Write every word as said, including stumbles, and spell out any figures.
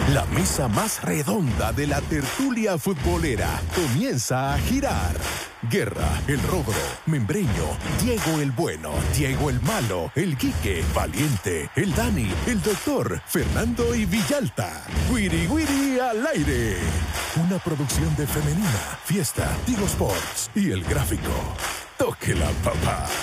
La mesa más redonda de la tertulia futbolera comienza a girar. Guerra, el Rogro, Membreño, Diego el Bueno, Diego el Malo, el Quique, Valiente, el Dani, el Doctor, Fernando y Villalta. Wiri Wiri al aire. Una producción de Femenina, Fiesta, Tigo Sports y El Gráfico. Tóquela, papá.